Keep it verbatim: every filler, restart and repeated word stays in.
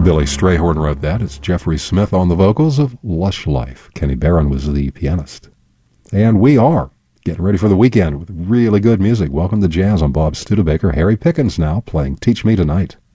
Billy Strayhorn wrote that. It's Jeffrey Smith on the vocals of Lush Life. Kenny Barron was the pianist. And we are getting ready for the weekend with really good music. Welcome to Jazz. I'm Bob Studebaker. Harry Pickens now playing Teach Me Tonight.